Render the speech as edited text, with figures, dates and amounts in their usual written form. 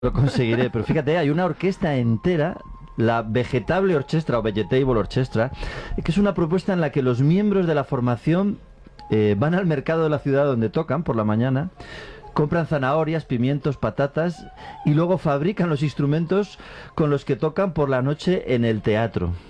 Lo conseguiré, pero fíjate, hay una orquesta entera, la Vegetable Orchestra o Vegetable Orchestra, que es una propuesta en la que los miembros de la formación van al mercado de la ciudad donde tocan por la mañana, compran zanahorias, pimientos, patatas y luego fabrican los instrumentos con los que tocan por la noche en el teatro.